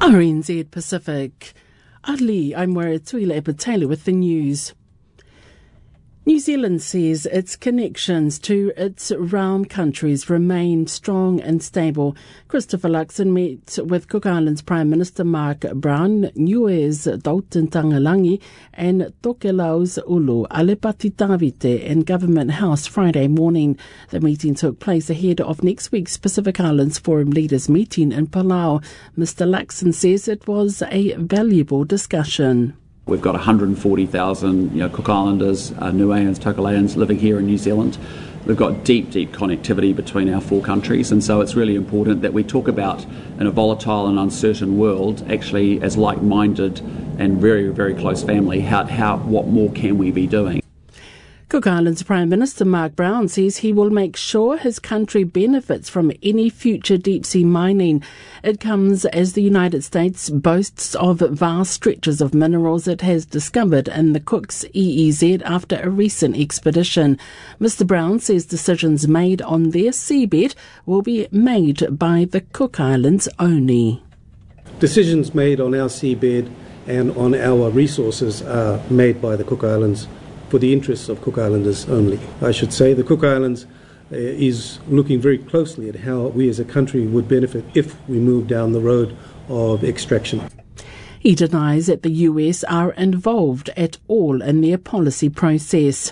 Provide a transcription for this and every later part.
RNZ Pacific. Ali, I'm Tuila Epatela with the news. New Zealand says its connections to its realm countries remain strong and stable. Christopher Luxon met with Cook Islands Prime Minister Mark Brown, Niue's Dalton Tangalangi and Tokelau's Ulu Alepati Tavite in Government House Friday morning. The meeting took place ahead of next week's Pacific Islands Forum Leaders meeting in Palau. Mr. Luxon says it was a valuable discussion. We've got 140,000 Cook Islanders, Niueans, Tokelauans living here in New Zealand. We've got deep connectivity between our four countries, and so it's really important that we talk about, in a volatile and uncertain world, actually as like-minded and very close family, what more can we be doing? Cook Islands Prime Minister Mark Brown says he will make sure his country benefits from any future deep-sea mining. It comes as the United States boasts of vast stretches of minerals it has discovered in the Cook's EEZ after a recent expedition. Mr. Brown says decisions made on their seabed will be made by the Cook Islands only. Decisions made on our seabed and on our resources are made by the Cook Islands for the interests of Cook Islanders only. I should say the Cook Islands is looking very closely at how we as a country would benefit if we move down the road of extraction. He denies that the US are involved at all in their policy process.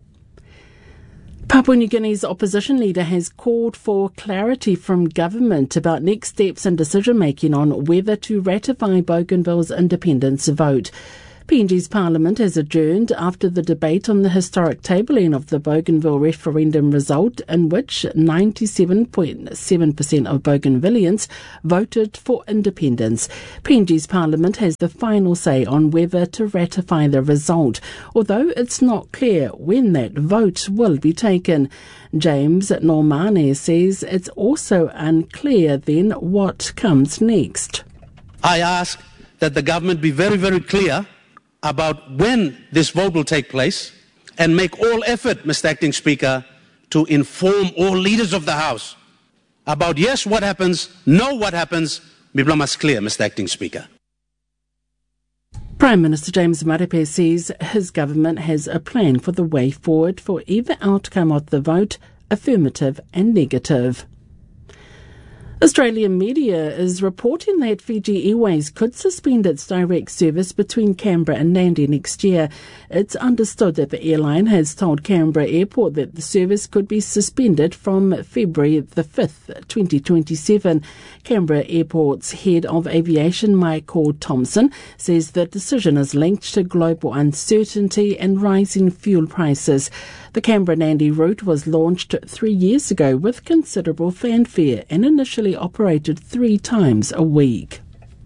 Papua New Guinea's opposition leader has called for clarity from government about next steps and decision-making on whether to ratify Bougainville's independence vote. PNG's Parliament has adjourned after the debate on the historic tabling of the Bougainville referendum result, in which 97.7% of Bougainvilleans voted for independence. PNG's Parliament has the final say on whether to ratify the result, although it's not clear when that vote will be taken. James Normane says it's also unclear then what comes next. I ask that the government be very clear about when this vote will take place and make all effort, Mr. Acting Speaker, to inform all leaders of the House about yes, what happens, no, what happens. Miblamas clear, Mr. Acting Speaker. Prime Minister James Marape says his government has a plan for the way forward for either outcome of the vote, affirmative and negative. Australian media is reporting that Fiji Airways could suspend its direct service between Canberra and Nadi next year. It's understood that the airline has told Canberra Airport that the service could be suspended from February the 5th, 2027. Canberra Airport's head of aviation, Michael Thompson, says the decision is linked to global uncertainty and rising fuel prices. The Canberra-Nadi route was launched 3 years ago with considerable fanfare and initially operated 3 times a week.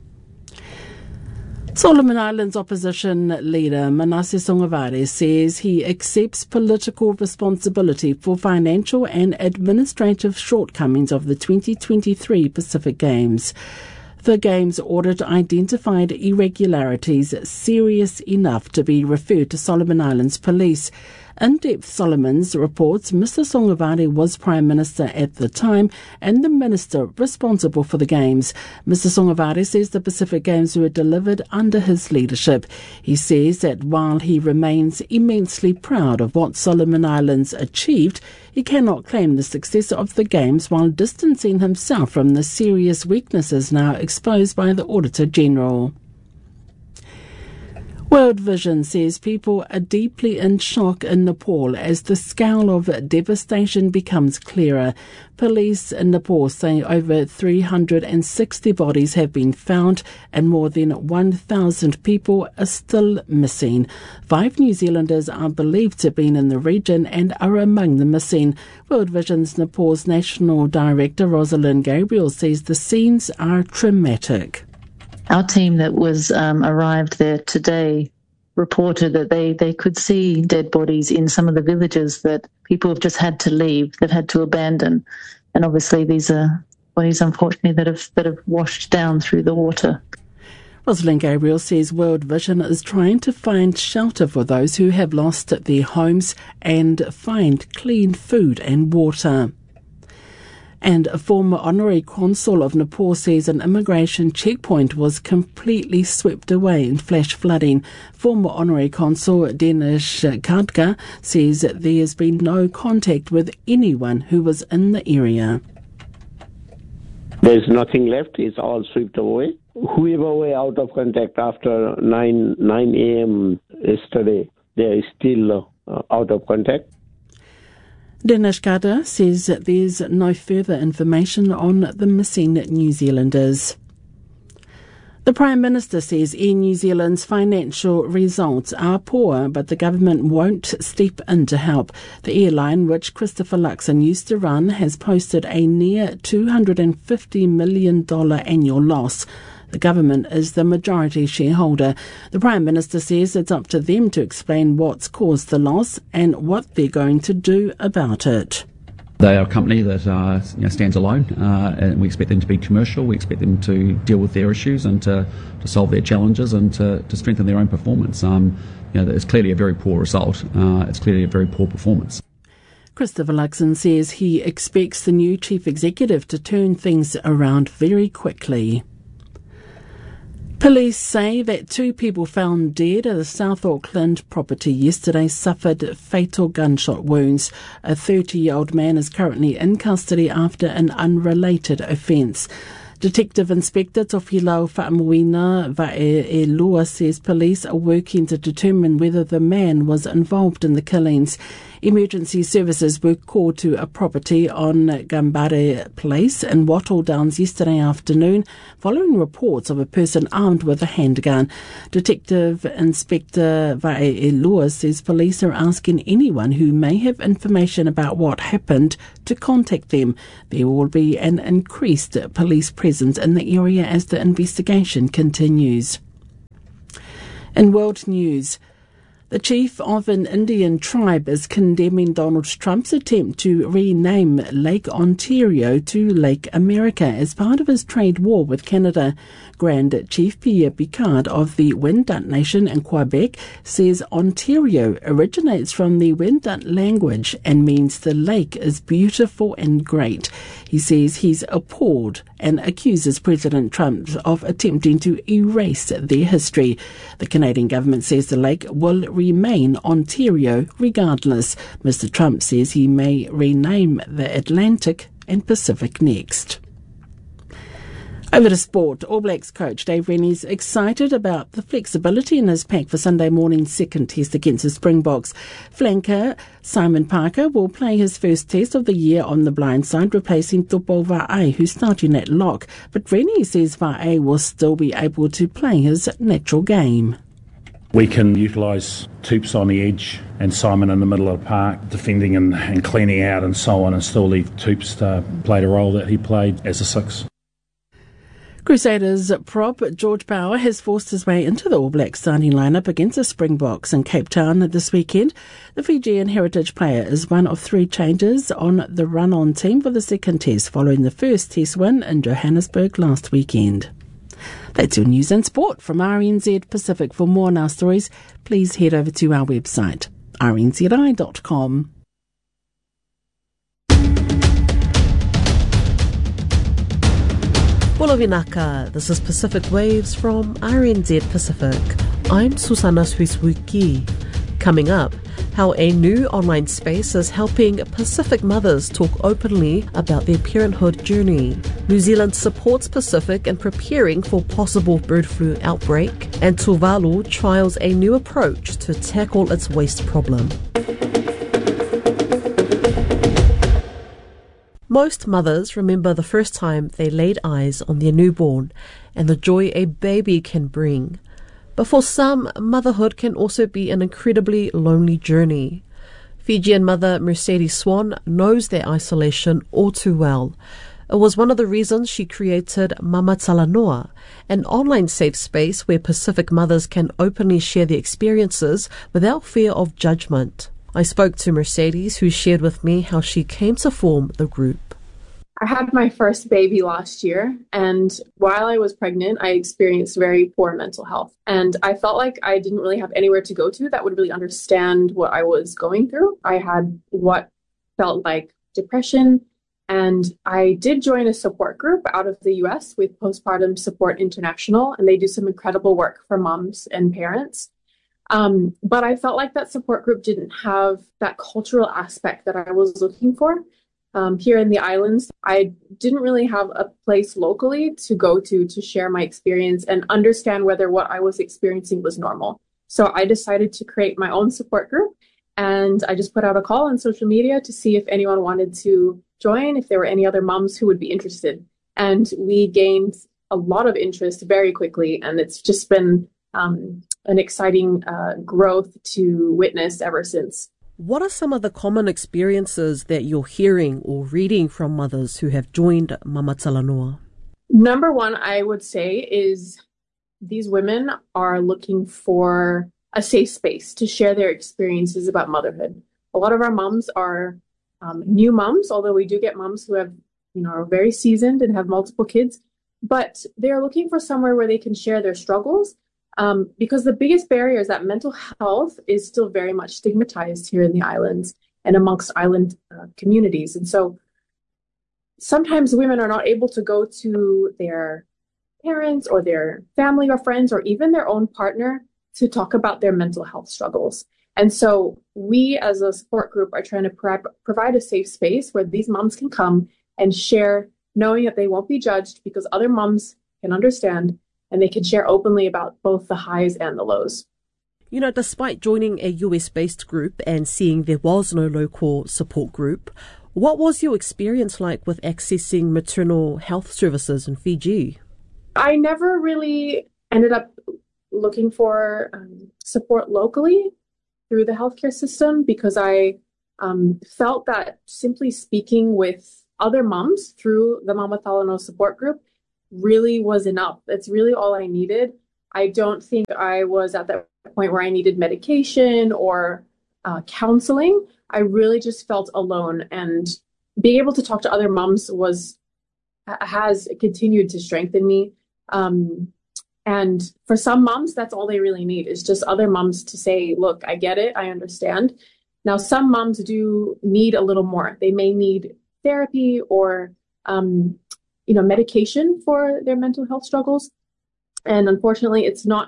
Solomon Islands opposition leader Manasseh Sogavare says he accepts political responsibility for financial and administrative shortcomings of the 2023 Pacific Games. The Games audit identified irregularities serious enough to be referred to Solomon Islands Police. In-depth Solomons reports Mr. Sogavare was Prime Minister at the time and the Minister responsible for the Games. Mr. Sogavare says the Pacific Games were delivered under his leadership. He says that while he remains immensely proud of what Solomon Islands achieved, he cannot claim the success of the Games while distancing himself from the serious weaknesses now exposed by the Auditor General. World Vision says people are deeply in shock in Nepal as the scale of devastation becomes clearer. Police in Nepal say over 360 bodies have been found and more than 1,000 people are still missing. 5 New Zealanders are believed to have been in the region and are among the missing. World Vision's Nepal's National Director Rosalind Gabriel says the scenes are traumatic. Our team that was arrived there today reported that they could see dead bodies in some of the villages that people have just had to leave, they've had to abandon. And obviously these are bodies, unfortunately, that have washed down through the water. Rosalind Gabriel says World Vision is trying to find shelter for those who have lost their homes and find clean food and water. And a former honorary consul of Nepal says an immigration checkpoint was completely swept away in flash flooding. Former honorary consul Dinesh Khadka says there has been no contact with anyone who was in the area. There's nothing left. It's all swept away. Whoever were out of contact after 9 a.m. yesterday, they are still out of contact. Dinesh Khadka says that there's no further information on the missing New Zealanders. The Prime Minister says Air New Zealand's financial results are poor, but the government won't step in to help. The airline, which Christopher Luxon used to run, has posted a near $250 million annual loss. The government is the majority shareholder. The Prime Minister says it's up to them to explain what's caused the loss and what they're going to do about it. They are a company that stands alone, and we expect them to be commercial. We expect them to deal with their issues and to solve their challenges and to strengthen their own performance. It's clearly a very poor result. It's clearly a very poor performance. Christopher Luxon says he expects the new chief executive to turn things around very quickly. Police say that 2 people found dead at a South Auckland property yesterday suffered fatal gunshot wounds. A 30-year-old man is currently in custody after an unrelated offence. Detective Inspector Tofilau Fa'amuina Va'elua says police are working to determine whether the man was involved in the killings. Emergency services were called to a property on Gambare Place in Wattle Downs yesterday afternoon following reports of a person armed with a handgun. Detective Inspector Va'elua says police are asking anyone who may have information about what happened to contact them. There will be an increased police presence in the area as the investigation continues. In world news, the chief of an Indian tribe is condemning Donald Trump's attempt to rename Lake Ontario to Lake America as part of his trade war with Canada. Grand Chief Pierre Picard of the Wendat Nation in Quebec says Ontario originates from the Wendat language and means the lake is beautiful and great. He says he's appalled and accuses President Trump of attempting to erase their history. The Canadian government says the lake will remain Ontario regardless. Mr. Trump says he may rename the Atlantic and Pacific next. Over to sport, All Blacks coach Dave Rennie's excited about the flexibility in his pack for Sunday morning's second test against the Springboks. Flanker Simon Parker will play his first test of the year on the blind side, replacing Topo Va'ai, who's starting at lock. But Rennie says Va'ai will still be able to play his natural game. We can utilise Toops on the edge and Simon in the middle of the park, defending and cleaning out and so on, and still leave Toops to play the role that he played as a 6. Crusaders prop George Power has forced his way into the All Blacks starting lineup against the Springboks in Cape Town this weekend. The Fijian heritage player is one of 3 changes on the run-on team for the second test following the first test win in Johannesburg last weekend. That's your news and sport from RNZ Pacific. For more on our stories, please head over to our website, rnzi.com. Bula vinaka, this is Pacific Waves from RNZ Pacific. I'm Susana Swiswiki. Coming up, how a new online space is helping Pacific mothers talk openly about their parenthood journey. New Zealand supports Pacific in preparing for possible bird flu outbreak, and Tuvalu trials a new approach to tackle its waste problem. Most mothers remember the first time they laid eyes on their newborn and the joy a baby can bring. But for some, motherhood can also be an incredibly lonely journey. Fijian mother Mercedes Swan knows their isolation all too well. It was one of the reasons she created Mama Talanoa, an online safe space where Pacific mothers can openly share their experiences without fear of judgment. I spoke to Mercedes, who shared with me how she came to form the group. I had my first baby last year, and while I was pregnant, I experienced very poor mental health. And I felt like I didn't really have anywhere to go to that would really understand what I was going through. I had what felt like depression, And I did join a support group out of the US with Postpartum Support International, and they do some incredible work for moms and parents. But I felt like that support group didn't have that cultural aspect that I was looking for. Here in the islands, I didn't really have a place locally to go to share my experience and understand whether what I was experiencing was normal. So I decided to create my own support group, and I just put out a call on social media to see if anyone wanted to join, if there were any other moms who would be interested. And we gained a lot of interest very quickly, and it's just been an exciting growth to witness ever since. What are some of the common experiences that you're hearing or reading from mothers who have joined Mama Talanoa? Number one, I would say, is these women are looking for a safe space to share their experiences about motherhood. A lot of our moms are new moms, although we do get moms who have, are very seasoned and have multiple kids, but they're looking for somewhere where they can share their struggles. Because the biggest barrier is that mental health is still very much stigmatized here in the islands and amongst island communities. And so sometimes women are not able to go to their parents or their family or friends or even their own partner to talk about their mental health struggles. And so we as a support group are trying to provide a safe space where these moms can come and share, knowing that they won't be judged because other moms can understand and they can share openly about both the highs and the lows. Despite joining a US-based group and seeing there was no local support group, what was your experience like with accessing maternal health services in Fiji? I never really ended up looking for support locally through the healthcare system because I felt that simply speaking with other moms through the Mama Talanoa support group really was enough. That's really all I needed. I don't think I was at that point where I needed medication or counseling. I really just felt alone, and being able to talk to other moms has continued to strengthen me. And for some moms, that's all they really need is just other moms to say, look, I get it. I understand. Now, some moms do need a little more. They may need therapy or medication for their mental health struggles. And unfortunately, it's not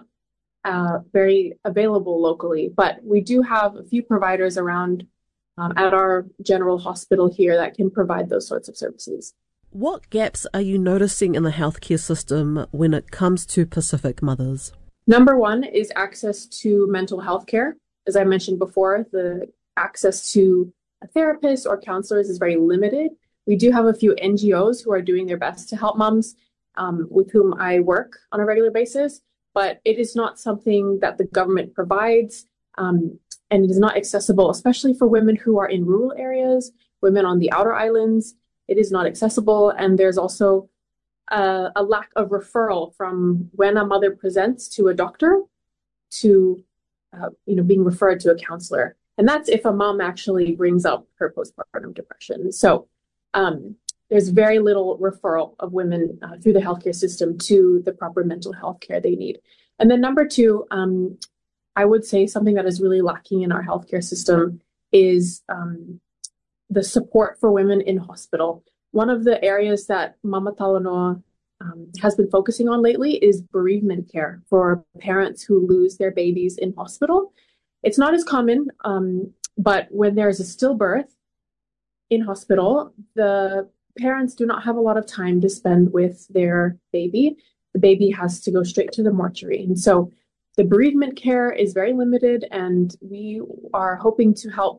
very available locally, but we do have a few providers around at our general hospital here that can provide those sorts of services. What gaps are you noticing in the healthcare system when it comes to Pacific mothers? Number one is access to mental health care. As I mentioned before, the access to a therapist or counselors is very limited. We do have a few NGOs who are doing their best to help moms with whom I work on a regular basis, but it is not something that the government provides, and it is not accessible, especially for women who are in rural areas, women on the outer islands. It is not accessible, and there's also a lack of referral from when a mother presents to a doctor to being referred to a counselor. And that's if a mom actually brings up her postpartum depression. So there's very little referral of women through the healthcare system to the proper mental health care they need. And then number two, I would say something that is really lacking in our healthcare system is the support for women in hospital. One of the areas that Mama Talanoa has been focusing on lately is bereavement care for parents who lose their babies in hospital. It's not as common, but when there's a stillbirth in hospital, the parents do not have a lot of time to spend with their baby. The baby has to go straight to the mortuary. And so the bereavement care is very limited, and we are hoping to help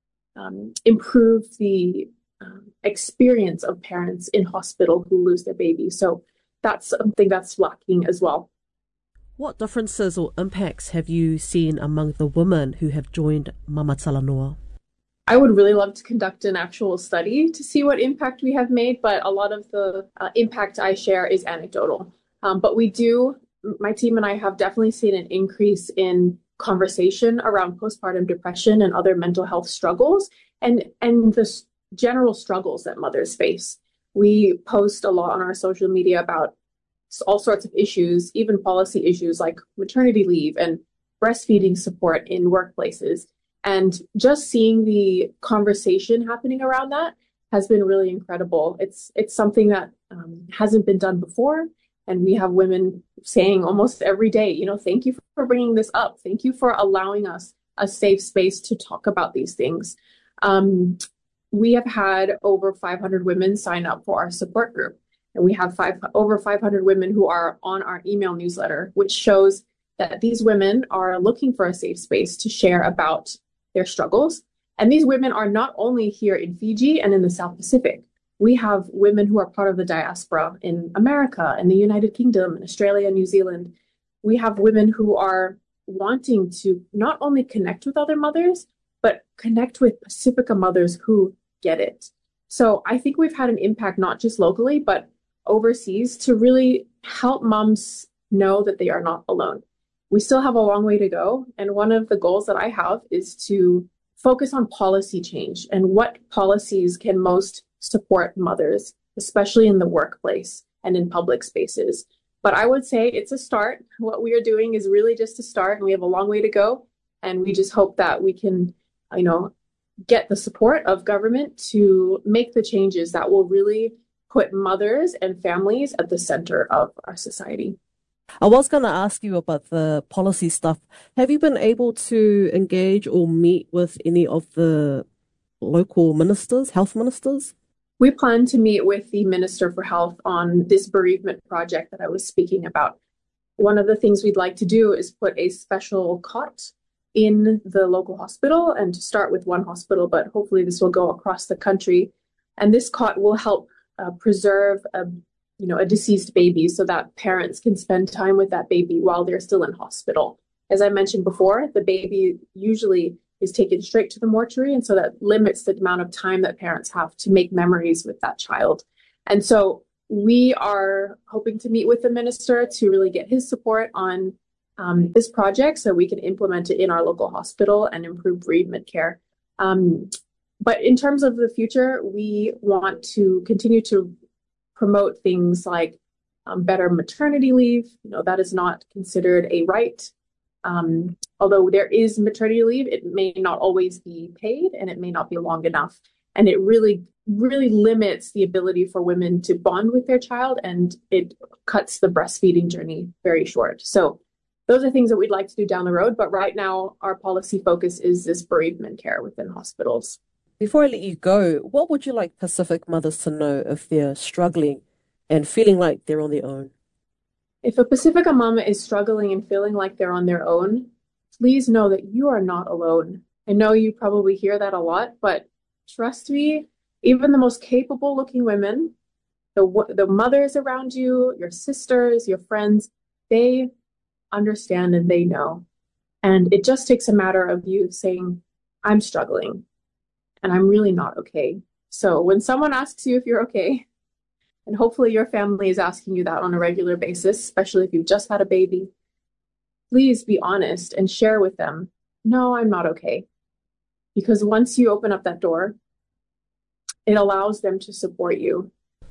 improve the experience of parents in hospital who lose their baby. So that's something that's lacking as well. What differences or impacts have you seen among the women who have joined Mama Talanoa? I would really love to conduct an actual study to see what impact we have made, but a lot of the impact I share is anecdotal. But my team and I have definitely seen an increase in conversation around postpartum depression and other mental health struggles and the general struggles that mothers face. We post a lot on our social media about all sorts of issues, even policy issues like maternity leave and breastfeeding support in workplaces. And just seeing the conversation happening around that has been really incredible. It's something that hasn't been done before. And we have women saying almost every day, you know, thank you for bringing this up. Thank you for allowing us a safe space to talk about these things. We have had over 500 women sign up for our support group. And we have over 500 women who are on our email newsletter, which shows that these women are looking for a safe space to share about their struggles. And these women are not only here in Fiji and in the South Pacific. We have women who are part of the diaspora in America, in the United Kingdom, in Australia, New Zealand. We have women who are wanting to not only connect with other mothers, but connect with Pacifica mothers who get it. So I think we've had an impact, not just locally, but overseas, to really help moms know that they are not alone. We still have a long way to go. And one of the goals that I have is to focus on policy change and what policies can most support mothers, especially in the workplace and in public spaces. But I would say it's a start. What we are doing is really just a start, and we have a long way to go. And we just hope that we can, you know, get the support of government to make the changes that will really put mothers and families at the center of our society. I was going to ask you about the policy stuff. Have you been able to engage or meet with any of the local ministers, health ministers? We plan to meet with the Minister for Health on this bereavement project that I was speaking about. One of the things we'd like to do is put a special cot in the local hospital, and to start with one hospital, but hopefully this will go across the country. And this cot will help preserve a deceased baby so that parents can spend time with that baby while they're still in hospital. As I mentioned before, the baby usually is taken straight to the mortuary, and so that limits the amount of time that parents have to make memories with that child. And so we are hoping to meet with the minister to really get his support on this project so we can implement it in our local hospital and improve bereavement care. But in terms of the future, we want to continue to promote things like better maternity leave. You know, that is not considered a right. Although there is maternity leave, it may not always be paid and it may not be long enough. And it really, really limits the ability for women to bond with their child, and it cuts the breastfeeding journey very short. So those are things that we'd like to do down the road. But right now, our policy focus is this bereavement care within hospitals. Before I let you go, what would you like Pacific mothers to know if they're struggling and feeling like they're on their own? If a Pacifica mama is struggling and feeling like they're on their own, please know that you are not alone. I know you probably hear that a lot, but trust me, even the most capable looking women, the mothers around you, your sisters, your friends, they understand and they know. And it just takes a matter of you saying, I'm struggling and I'm really not okay. So when someone asks you if you're okay, and hopefully your family is asking you that on a regular basis, especially if you've just had a baby, please be honest and share with them, no, I'm not okay. Because once you open up that door, it allows them to support you.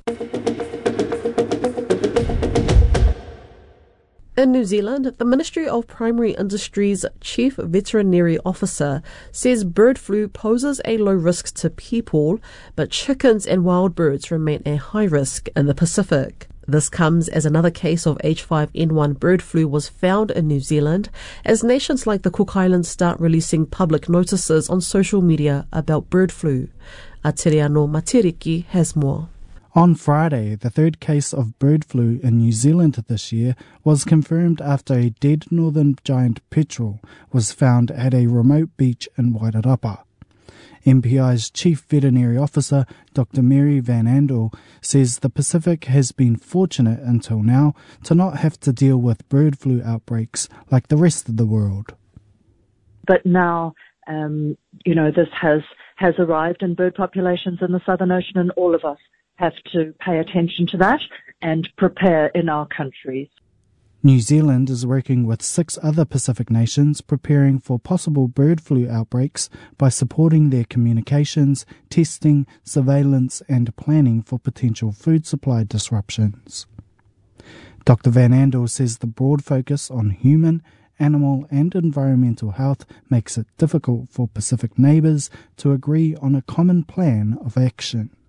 In New Zealand, the Ministry of Primary Industries Chief Veterinary Officer says bird flu poses a low risk to people, but chickens and wild birds remain a high risk in the Pacific. This comes as another case of H5N1 bird flu was found in New Zealand, as nations like the Cook Islands start releasing public notices on social media about bird flu. Atiriano Matiriki has more. On Friday, the third case of bird flu in New Zealand this year was confirmed after a dead northern giant petrel was found at a remote beach in Wairarapa. MPI's Chief Veterinary Officer, Dr. Mary Van Andel, says the Pacific has been fortunate until now to not have to deal with bird flu outbreaks like the rest of the world. But now, this has arrived in bird populations in the Southern Ocean, and all of us have to pay attention to that and prepare in our countries. New Zealand is working with 6 other Pacific nations preparing for possible bird flu outbreaks by supporting their communications, testing, surveillance and planning for potential food supply disruptions. Dr. Van Andel says the broad focus on human, animal and environmental health makes it difficult for Pacific neighbours to agree on a common plan of action.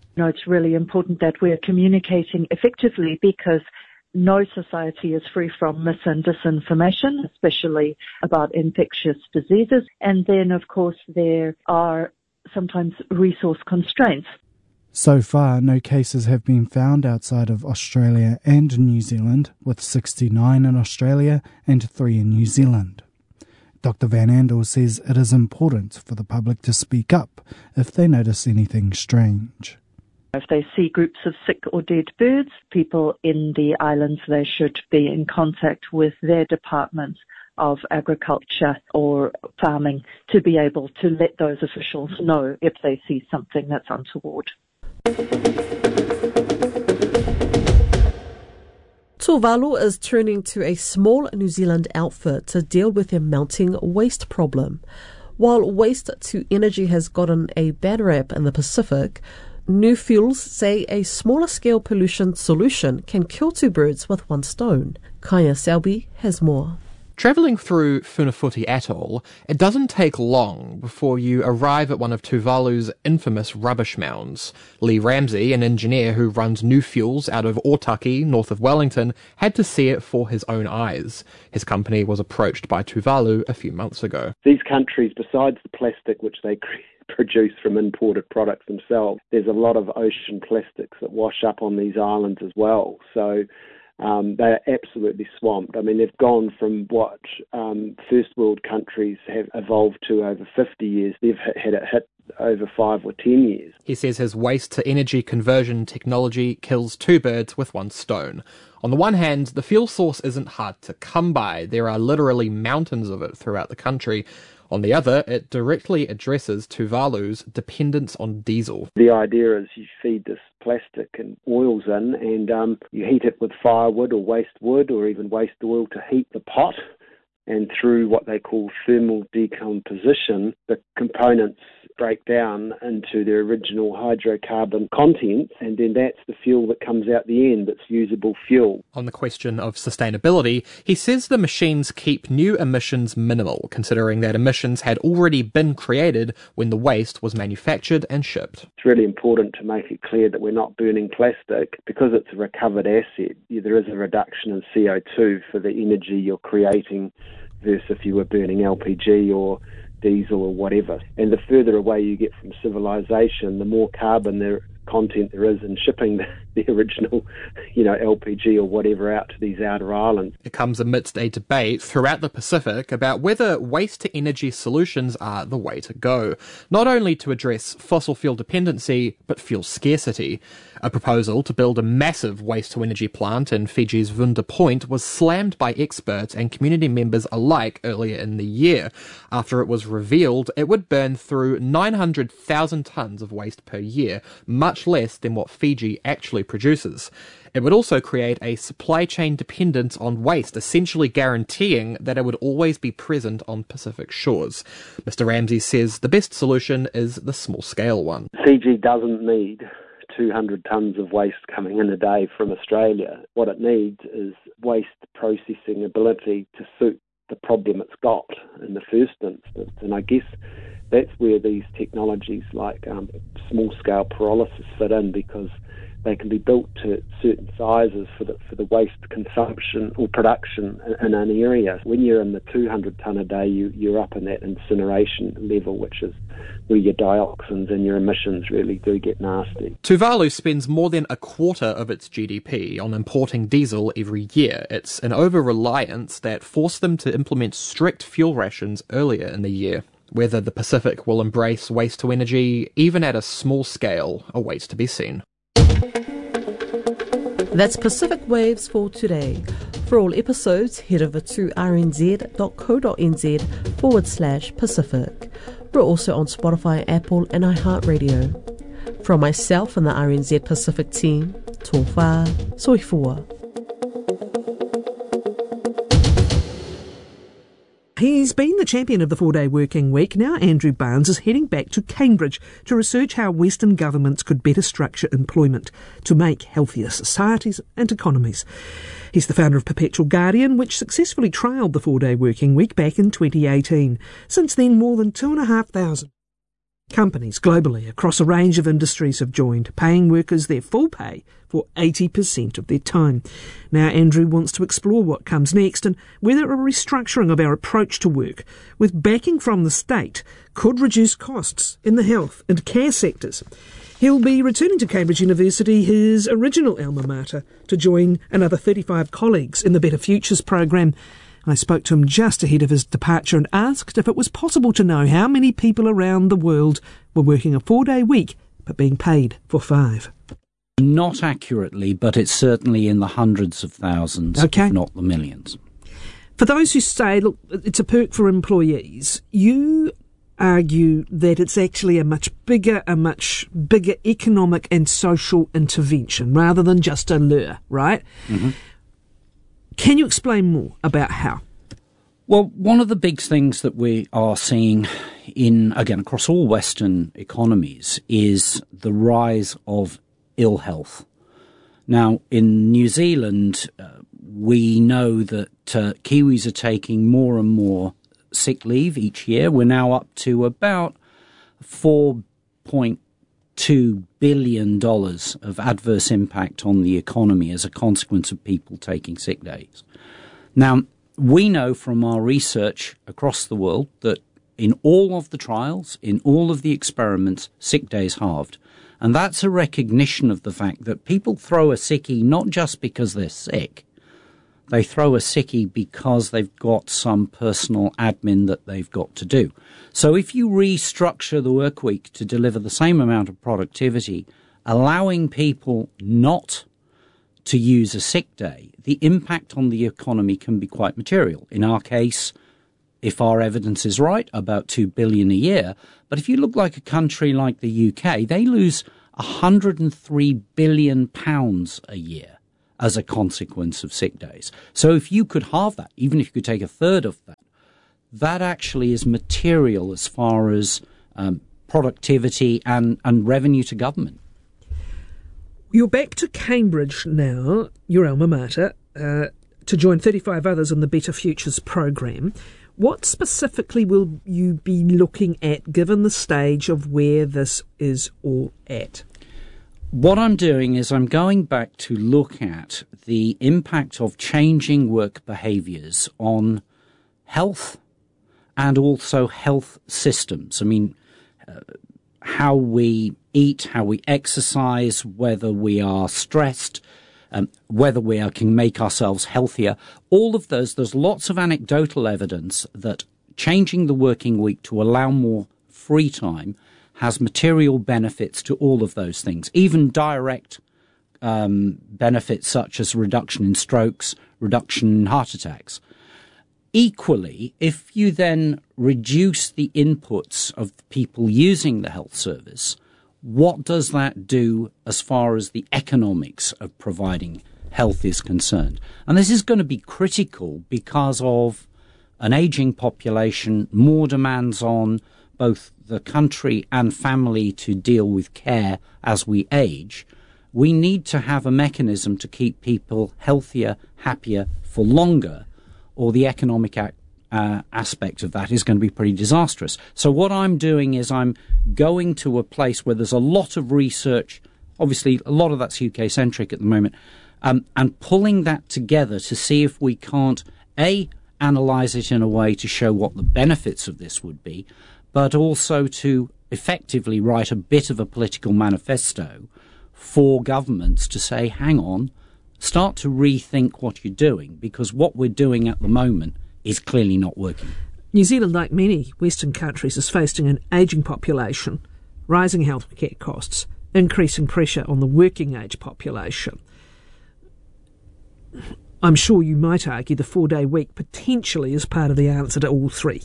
It's really important that we're communicating effectively because no society is free from mis and disinformation, especially about infectious diseases. And then, of course, there are sometimes resource constraints. So far, no cases have been found outside of Australia and New Zealand, with 69 in Australia and 3 in New Zealand. Dr. Van Andel says it is important for the public to speak up if they notice anything strange. If they see groups of sick or dead birds, people in the islands, they should be in contact with their departments of agriculture or farming to be able to let those officials know if they see something that's untoward. Tuvalu is turning to a small New Zealand outfit to deal with their mounting waste problem. While waste to energy has gotten a bad rap in the Pacific, New Fuels say a smaller scale pollution solution can kill 2 birds with 1 stone. Kaya Selby has more. Travelling through Funafuti Atoll, it doesn't take long before you arrive at one of Tuvalu's infamous rubbish mounds. Lee Ramsey, an engineer who runs New Fuels out of Otaki, north of Wellington, had to see it for his own eyes. His company was approached by Tuvalu a few months ago. These countries, besides the plastic which they produce from imported products themselves, there's a lot of ocean plastics that wash up on these islands as well. So they're absolutely swamped. I mean, they've gone from what first world countries have evolved to over 50 years. They've had it hit over 5 or 10 years. He says his waste-to-energy conversion technology kills 2 birds with 1 stone. On the one hand, the fuel source isn't hard to come by. There are literally mountains of it throughout the country. On the other, it directly addresses Tuvalu's dependence on diesel. The idea is you feed this plastic and oils in and you heat it with firewood or waste wood or even waste oil to heat the pot. And through what they call thermal decomposition, the components break down into their original hydrocarbon content, and then that's the fuel that comes out the end, that's usable fuel. On the question of sustainability, he says the machines keep new emissions minimal, considering that emissions had already been created when the waste was manufactured and shipped. It's really important to make it clear that we're not burning plastic. Because it's a recovered asset, there is a reduction in CO2 for the energy you're creating versus if you were burning LPG or diesel or whatever. And the further away you get from civilization, the more carbon content there is in shipping the original, LPG or whatever out to these outer islands. It comes amidst a debate throughout the Pacific about whether waste-to-energy solutions are the way to go, not only to address fossil fuel dependency, but fuel scarcity. A proposal to build a massive waste-to-energy plant in Fiji's Vunda Point was slammed by experts and community members alike earlier in the year, after it was revealed it would burn through 900,000 tonnes of waste per year, much less than what Fiji actually produces. It would also create a supply chain dependence on waste, essentially guaranteeing that it would always be present on Pacific shores. Mr. Ramsey says the best solution is the small-scale one. Fiji doesn't need 200 tonnes of waste coming in a day from Australia. What it needs is waste processing ability to suit the problem it's got in the first instance. And I guess that's where these technologies like small-scale pyrolysis fit in, because they can be built to certain sizes for the waste consumption or production in an area. When you're in the 200 tonne a day, you're up in that incineration level, which is where your dioxins and your emissions really do get nasty. Tuvalu spends more than a quarter of its GDP on importing diesel every year. It's an over-reliance that forced them to implement strict fuel rations earlier in the year. Whether the Pacific will embrace waste-to-energy, even at a small scale, awaits to be seen. That's Pacific Waves for today. For all episodes, head over to rnz.co.nz/Pacific. We're also on Spotify, Apple and iHeartRadio. From myself and the RNZ Pacific team, tōwha, soifua. He's been the champion of the 4-day working week. Now Andrew Barnes is heading back to Cambridge to research how Western governments could better structure employment to make healthier societies and economies. He's the founder of Perpetual Guardian, which successfully trialled the 4-day working week back in 2018. Since then, more than 2,500 Companies globally across a range of industries have joined, paying workers their full pay for 80% of their time. Now Andrew wants to explore what comes next and whether a restructuring of our approach to work with backing from the state could reduce costs in the health and care sectors. He'll be returning to Cambridge University, his original alma mater, to join another 35 colleagues in the Better Futures program. I spoke to him just ahead of his departure and asked if it was possible to know how many people around the world were working a 4-day week but being paid for 5. Not accurately, but it's certainly in the hundreds of thousands, if not the millions. For those who say, look, it's a perk for employees, you argue that it's actually a much bigger economic and social intervention rather than just a lure, right? Mm-hmm. Can you explain more about how? Well, one of the big things that we are seeing across all Western economies is the rise of ill health. Now, in New Zealand, we know that Kiwis are taking more and more sick leave each year. We're now up to about $4.2 billion of adverse impact on the economy as a consequence of people taking sick days. Now, we know from our research across the world that in all of the trials, in all of the experiments, sick days halved. And that's a recognition of the fact that people throw a sickie not just because they're sick. They throw a sickie because they've got some personal admin that they've got to do. So if you restructure the work week to deliver the same amount of productivity, allowing people not to use a sick day, the impact on the economy can be quite material. In our case, if our evidence is right, about $2 billion a year. But if you look like a country like the UK, they lose £103 billion a year as a consequence of sick days. So if you could halve that, even if you could take a third of that, that actually is material as far as productivity and revenue to government. You're back to Cambridge now, your alma mater, to join 35 others in the Better Futures program. What specifically will you be looking at given the stage of where this is all at? What I'm doing is I'm going back to look at the impact of changing work behaviours on health and also health systems. I mean, how we eat, how we exercise, whether we are stressed, whether we can make ourselves healthier. All of those, there's lots of anecdotal evidence that changing the working week to allow more free time has material benefits to all of those things, even direct benefits such as reduction in strokes, reduction in heart attacks. Equally, if you then reduce the inputs of people using the health service, what does that do as far as the economics of providing health is concerned? And this is going to be critical because of an ageing population, more demands on both the country and family to deal with care as we age. We need to have a mechanism to keep people healthier, happier for longer, or the economic aspect of that is going to be pretty disastrous. So what I'm doing is I'm going to a place where there's a lot of research, obviously a lot of that's UK-centric at the moment, and pulling that together to see if we can't, analyse it in a way to show what the benefits of this would be, but also to effectively write a bit of a political manifesto for governments to say, hang on, start to rethink what you're doing, because what we're doing at the moment is clearly not working. New Zealand, like many Western countries, is facing an ageing population, rising healthcare costs, increasing pressure on the working age population. I'm sure you might argue the 4-day week potentially is part of the answer to all three.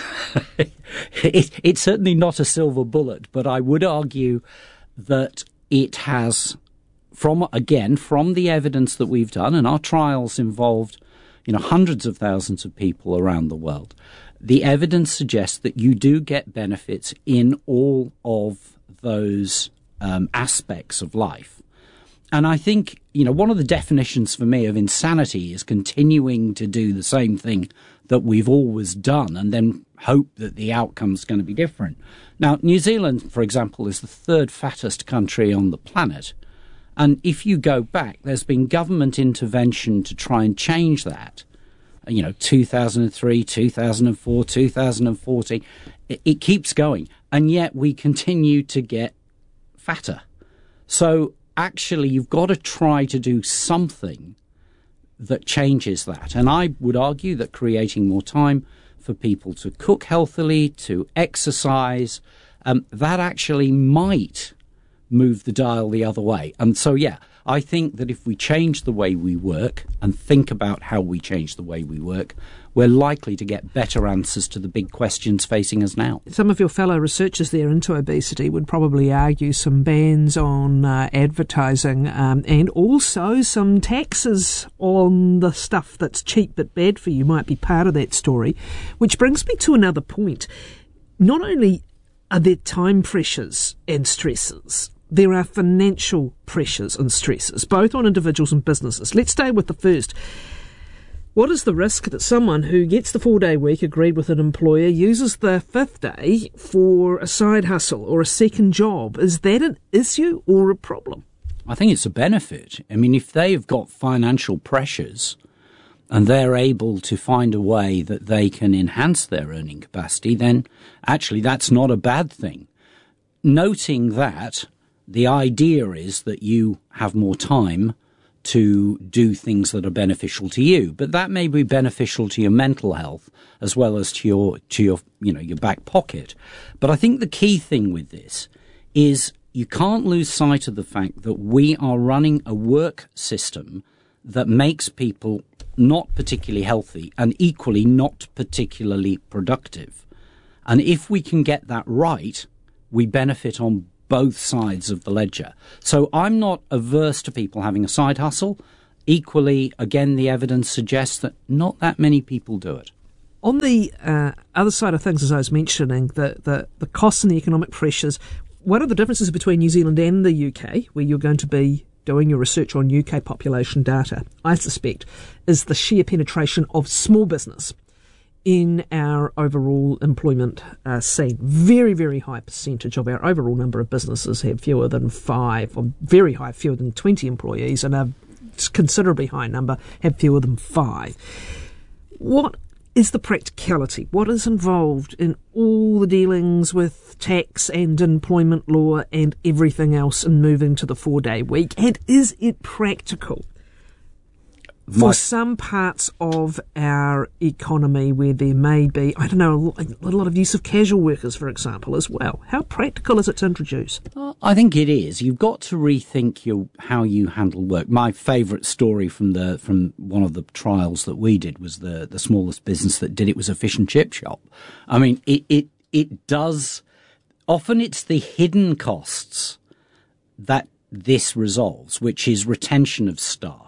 It's certainly not a silver bullet, but I would argue that it has, from the evidence that we've done, and our trials involved hundreds of thousands of people around the world, the evidence suggests that you do get benefits in all of those aspects of life. And I think, one of the definitions for me of insanity is continuing to do the same thing that we've always done and then hope that the outcome's going to be different. Now, New Zealand, for example, is the third fattest country on the planet. And if you go back, there's been government intervention to try and change that. 2003, 2004, 2014. It keeps going. And yet we continue to get fatter. So actually, you've got to try to do something that changes that. And I would argue that creating more time for people to cook healthily, to exercise, that actually might move the dial the other way. And so, I think that if we change the way we work and think about how we change the way we work, we're likely to get better answers to the big questions facing us now. Some of your fellow researchers there into obesity would probably argue some bans on advertising and also some taxes on the stuff that's cheap but bad for you might be part of that story, which brings me to another point. Not only are there time pressures and stresses, there are financial pressures and stresses, both on individuals and businesses. Let's stay with the first. What is the risk that someone who gets the 4-day week agreed with an employer uses the 5th day for a side hustle or a second job? Is that an issue or a problem? I think it's a benefit. I mean, if they've got financial pressures and they're able to find a way that they can enhance their earning capacity, then actually that's not a bad thing. Noting that the idea is that you have more time to do things that are beneficial to you, but that may be beneficial to your mental health as well as to your your back pocket. But I think the key thing with this is you can't lose sight of the fact that we are running a work system that makes people not particularly healthy and equally not particularly productive. And if we can get that right, we benefit on both sides of the ledger. So I'm not averse to people having a side hustle. Equally, again, the evidence suggests that not that many people do it. On the other side of things, as I was mentioning, the costs and the economic pressures, what are the differences between New Zealand and the UK, where you're going to be doing your research on UK population data, I suspect, is the sheer penetration of small business in our overall employment scene. Very, very high percentage of our overall number of businesses have fewer than 5, or very high, fewer than 20 employees, and a considerably high number have fewer than 5. What is the practicality? What is involved in all the dealings with tax and employment law and everything else in moving to the 4-day week? And is it practical for some parts of our economy where there may be, a lot of use of casual workers, for example, as well? How practical is it to introduce? I think it is. You've got to rethink how you handle work. My favourite story from one of the trials that we did was the smallest business that did it was a fish and chip shop. I mean, it does. Often it's the hidden costs that this resolves, which is retention of staff.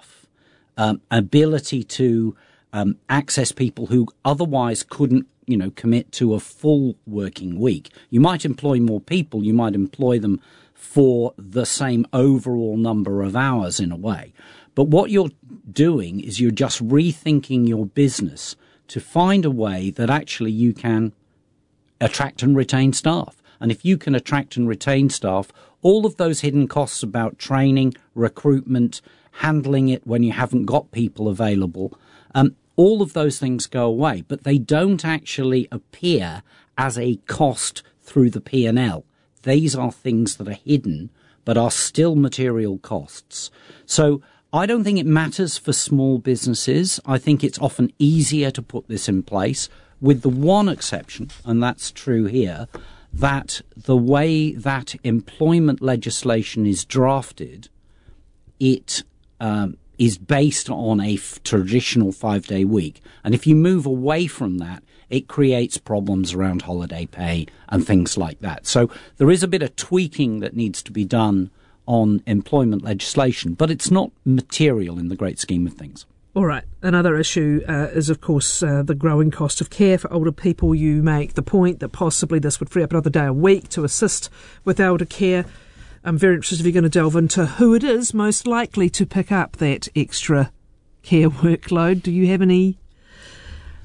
Ability to access people who otherwise couldn't, commit to a full working week. You might employ more people. You might employ them for the same overall number of hours in a way. But what you're doing is you're just rethinking your business to find a way that actually you can attract and retain staff. And if you can attract and retain staff, all of those hidden costs about training, recruitment, handling it when you haven't got people available, all of those things go away, but they don't actually appear as a cost through the P&L. These are things that are hidden, but are still material costs. So I don't think it matters for small businesses. I think it's often easier to put this in place, with the one exception, and that's true here, that the way that employment legislation is drafted, it is based on a traditional 5-day week. And if you move away from that, it creates problems around holiday pay and things like that. So there is a bit of tweaking that needs to be done on employment legislation, but it's not material in the great scheme of things. All right. Another issue is, of course, the growing cost of care for older people. You make the point that possibly this would free up another day a week to assist with elder care. I'm very interested if you're going to delve into who it is most likely to pick up that extra care workload. Do you have any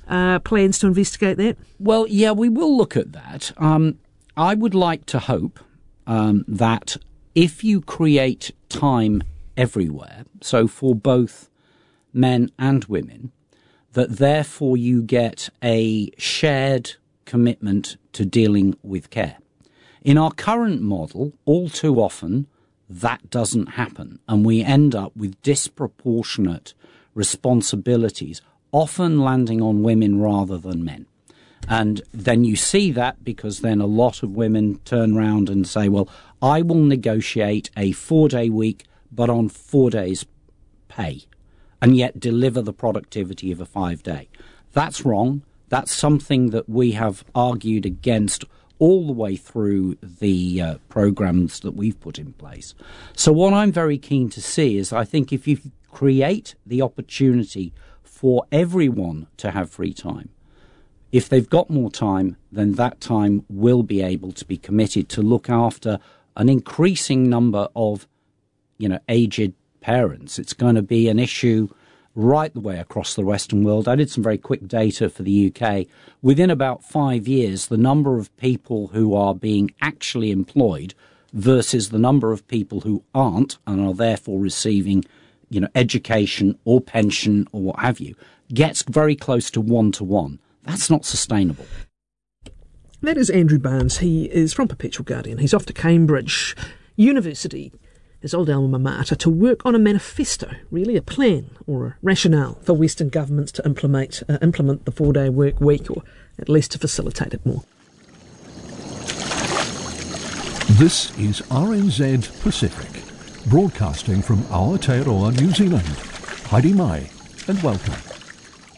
plans to investigate that? Well, yeah, we will look at that. I would like to hope that if you create time everywhere, so for both men and women, that therefore you get a shared commitment to dealing with care. In our current model, all too often, that doesn't happen, and we end up with disproportionate responsibilities, often landing on women rather than men. And then you see that because then a lot of women turn around and say, well, I will negotiate a 4-day week, but on 4 days pay, and yet deliver the productivity of a 5-day. That's wrong. That's something that we have argued against all the way through the programs that we've put in place. So what I'm very keen to see is, I think if you create the opportunity for everyone to have free time, if they've got more time, then that time will be able to be committed to look after an increasing number of, aged parents. It's going to be an issue right the way across the Western world. I did some very quick data for the UK. Within about 5 years, the number of people who are being actually employed versus the number of people who aren't and are therefore receiving, education or pension or what have you, gets very close to 1-to-1. That's not sustainable. That is Andrew Barnes. He is from Perpetual Guardian. He's off to Cambridge University, his old alma mater, to work on a manifesto, really a plan or a rationale for Western governments to implement the 4-day work week, or at least to facilitate it more. This is RNZ Pacific, broadcasting from Aotearoa, New Zealand. Haere mai and welcome.